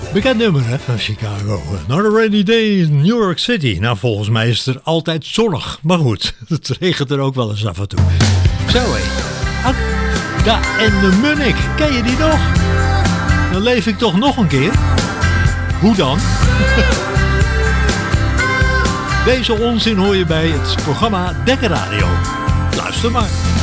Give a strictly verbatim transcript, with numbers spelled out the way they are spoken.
Bekend nummer hè, van Chicago. Not a rainy day in New York City. Nou, volgens mij is het er altijd zonnig. Maar goed, het regent er ook wel eens af en toe. Zo hé. Akka en de Munnik. Ken je die nog? Dan leef ik toch nog een keer. Hoe dan? Deze onzin hoor je bij het programma Dekker Radio. Luister maar.